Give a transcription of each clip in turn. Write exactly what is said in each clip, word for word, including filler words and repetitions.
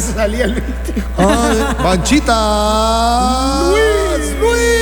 salía el veinticuatro. Ah, Panchita. Luis.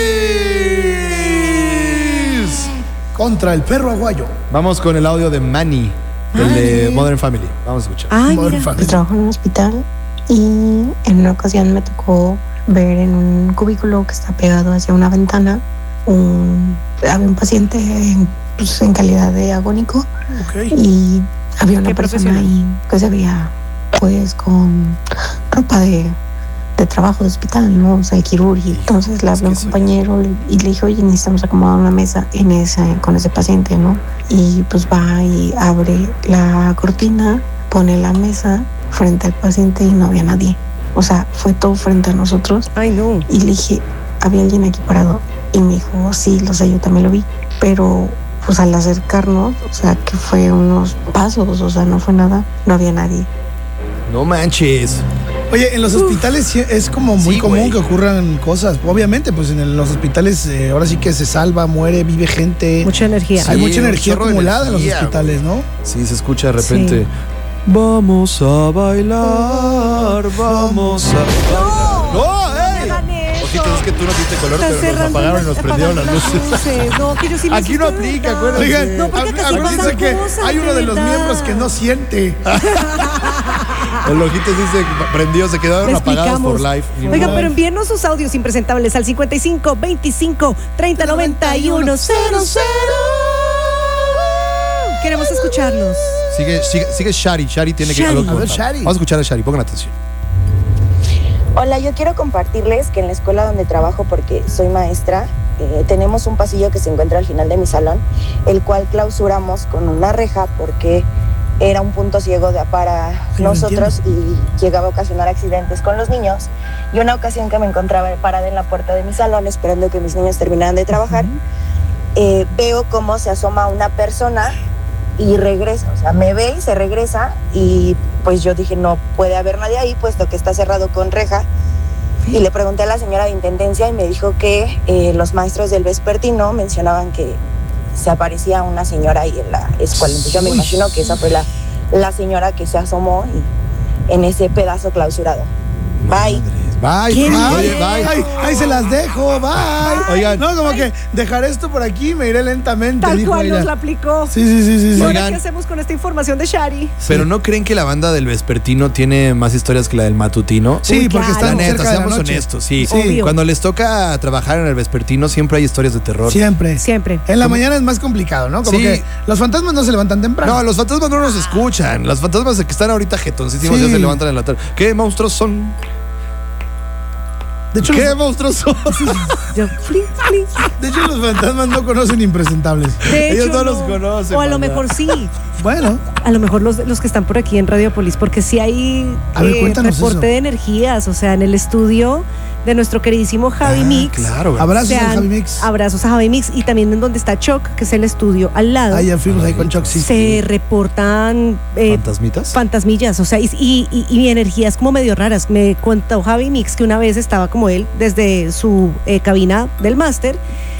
Luis. Contra el perro aguayo. Vamos con el audio de Manny, el de Modern Family. Vamos a escuchar. Ay, Modern mira. Family. Pues trabajo en un hospital y en una ocasión me tocó ver en un cubículo que está pegado hacia una ventana un, había un paciente en, pues, en calidad de agónico. Okay. Y había una Qué persona profesional. ahí que se veía pues con ropa de, de trabajo de hospital, ¿no? O sea, quirúrgico. Entonces le hablé a un compañero y le dije, oye, necesitamos acomodar una mesa en ese, con ese paciente, ¿no? Y pues va y abre la cortina, pone la mesa frente al paciente y no había nadie. O sea, fue todo frente a nosotros. Ay, no. Y le dije, ¿había alguien aquí parado? Y me dijo, sí, lo sé, yo también lo vi. Pero pues al acercarnos, o sea, que fue unos pasos, o sea, no fue nada, no había nadie. No manches. Oye, en los hospitales sí es como muy Sí, común güey. que ocurran cosas. Obviamente, pues en el- los hospitales eh, ahora sí que se salva, muere, vive gente. Mucha energía. Hay Sí, mucha un energía chorro de acumulada en los energía, hospitales, ¿no? Sí, se escucha de repente. Vamos a bailar, vamos a bailar. ¡No, ey! hagan eso. Ojitos, es que tú no diste color, Están pero nos cerrando apagaron y las- nos prendieron las apagando luces. No, que yo sí me Aquí no asusté, aplica, ¿verdad? acuérdate. Oigan, No, porque acá sí acuérdense pasan que cosas, hay uno de los ¿verdad? miembros que no siente. El ojitos dice prendido, se quedaron Le apagados por explicamos. live. Ni Oigan, modo. pero envíenos sus audios impresentables al cincuenta y cinco, veinticinco, treinta, noventa y uno, cero cero. Queremos escucharlos. Sigue, sigue, sigue Shari. Shari tiene que Shari. algo que A ver, contar. Shari. Vamos a escuchar a Shari, pongan atención. Hola, yo quiero compartirles que en la escuela donde trabajo, porque soy maestra, eh, tenemos un pasillo que se encuentra al final de mi salón, el cual clausuramos con una reja porque era un punto ciego de para Sí, lo nosotros y llegaba a ocasionar accidentes con los niños. Y una ocasión que me encontraba parada en la puerta de mi salón esperando que mis niños terminaran de trabajar, eh, veo cómo se asoma una persona y regresa, o sea, me ve y se regresa y pues yo dije no puede haber nadie ahí puesto que está cerrado con reja y le pregunté a la señora de intendencia y me dijo que eh, los maestros del vespertino mencionaban que se aparecía una señora ahí en la escuela, entonces yo me Uy. imagino que esa fue la, la señora que se asomó y, en ese pedazo clausurado. Bye. Bye. ¿Quién Bye. es? Oye, bye. Ay, ahí se las dejo, bye. Oigan. No, como que dejar esto por aquí, me iré lentamente. Tal dijo cual ella. nos la aplicó. Sí, sí, sí, sí. ¿Y sí. ahora Oigan. qué hacemos con esta información de Shari? Pero ¿no creen que la banda del vespertino tiene más historias que la del matutino? Sí, Uy, porque claro. La están neta, cerca de la seamos noche. honestos, sí. Sí. Obvio. Cuando les toca trabajar en el vespertino siempre hay historias de terror. Siempre. Siempre. En la mañana es más complicado, ¿no? Como Sí. que los fantasmas no se levantan temprano. No, los fantasmas no nos escuchan. Los fantasmas que están ahorita jetoncísimos Sí. ya se levantan en la tarde. ¿Qué monstruos son? de, hecho, ¿Qué los, monstruos son? Yo, flin, flin. de hecho, los fantasmas no conocen impresentables. De Ellos hecho, no los conocen, O a lo manda. mejor sí. Bueno, A lo mejor los, los que están por aquí en Radiopolis, porque sí hay A ver, cuéntanos reporte eso. de energías, o sea, en el estudio de nuestro queridísimo Javi Ah, Mix. claro. güey. abrazos sean al Javi Mix. Abrazos a Javi Mix y también en donde está Choc, que es el estudio al lado. Ahí ya fuimos ahí con Chuck, sí. Se reportan eh, ¿Fantasmitas? fantasmillas, o sea, y, y, y- y energías como medio raras. Me contó Javi Mix que una vez estaba como él desde su eh, cabina del máster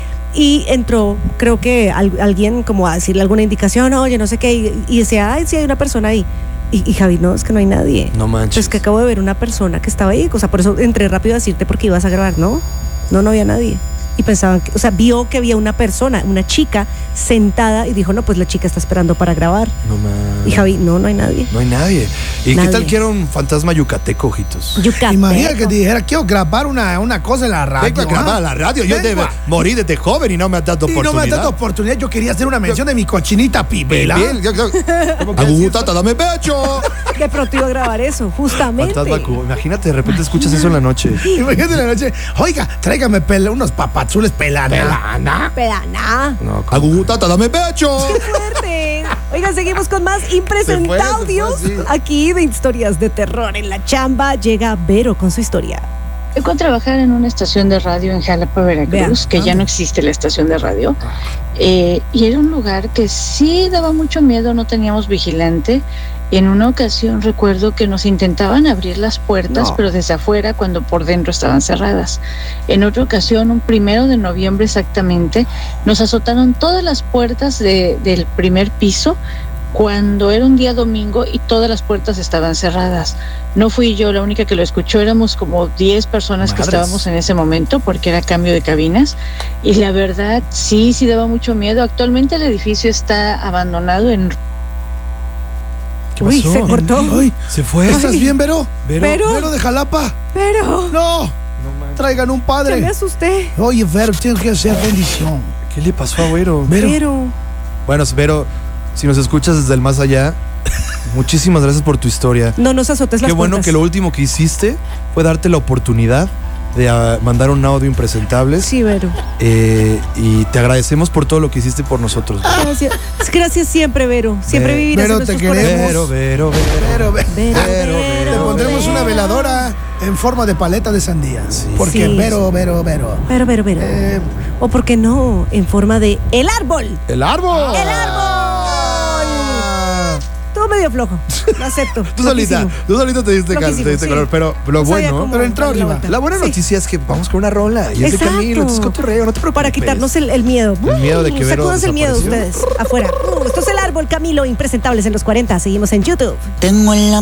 y entró, creo que al- alguien como a decirle alguna indicación, oye, no sé qué, y, y decía, ay, sí hay una persona ahí. Y, y Javi, no, es que no hay nadie. No manches. Pues que acabo de ver una persona que estaba ahí, o sea, por eso entré rápido a decirte porque ibas a grabar, ¿no? No, no había nadie. Y pensaban, que, o sea, vio que había una persona, una chica sentada y dijo, no, pues la chica está esperando para grabar. No manches. Y Javi, no, no hay nadie. No hay nadie. ¿Y Nadie. qué tal que era un fantasma yucateco, ojitos? Yucateco. Imagina que te dijera, quiero grabar una, una cosa en la radio. Vengo a grabar ¿ah? a la radio. Yo Vengo debe- a- morí desde joven y no me has dado Y no me oportunidad. has dado oportunidad. Yo quería hacer una mención de mi cochinita pipela. Bien, yo- yo- Agutata, dame pecho. De pronto iba a grabar eso, justamente. Fantasma cubo. Imagínate, de repente escuchas eso en la noche. Imagínate en la noche. Oiga, tráigame pela- unos papazules pelana. ¿Pelana? Pedana. No, Agutata, dame pecho. ¡Qué fuerte! Oigan, seguimos con más Se fue, impresentaudios. se fue, sí. Aquí de historias de terror en la chamba llega Vero con su historia. Llegó a trabajar en una estación de radio en Jalapa, Veracruz, Vean. que ya no existe la estación de radio. Eh, y era un lugar que sí daba mucho miedo, no teníamos vigilante. En una ocasión recuerdo que nos intentaban abrir las puertas, No. pero desde afuera, cuando por dentro estaban cerradas. En otra ocasión, un primero de noviembre exactamente, nos azotaron todas las puertas de- del primer piso cuando era un día domingo y todas las puertas estaban cerradas. No fui yo la única que lo escuchó, éramos como diez personas Madres. que estábamos en ese momento porque era cambio de cabinas y la verdad sí, sí daba mucho miedo. Actualmente el edificio está abandonado en... ¿Qué pasó? Uy, se cortó. Ay, se fue. ¿Estás bien, Vero? Vero. Vero. Vero de Jalapa. Pero... No. No, man. Traigan un Ya padre. me asusté. Oye, Vero, tienes que hacer bendición. ¿Qué le pasó a Vero? Vero. Pero... Bueno, Vero, si nos escuchas desde el más allá, muchísimas gracias por tu historia. No nos azotes las Qué bueno puertas. que lo último que hiciste fue darte la oportunidad de uh, mandar un audio impresentables. Sí, Vero. Eh, y te agradecemos por todo lo que hiciste por nosotros. Gracias. Gracias siempre, Vero. Siempre Ve- vivirás Vero, en te nuestros queremos. corazones. Vero, Vero, Vero, Vero. Vero. Vero, Vero, Vero, Te pondremos Vero. una veladora en forma de paleta de sandía. Porque Sí. Vero, Vero, Vero. Vero, Vero, Vero. Eh, O por qué no, en forma de el árbol. ¡El árbol! ¡El árbol! Todo medio flojo. Lo acepto. Tú solita, Flojísimo. tú solita te diste, cal- Flojísimo, te diste sí. calor, pero lo No sabía bueno, cómo pero entró darle la arriba. vuelta. la buena Sí. noticia es que vamos con una rola y es de Exacto. Camilo, entonces cotorreo, no te preocupes. Para quitarnos el, el miedo. El miedo de que Vero Sacúdanse el miedo desapareció. ustedes. Afuera. Uh, esto es el árbol, Camilo, impresentables en los cuarenta. Seguimos en YouTube. Tengo en la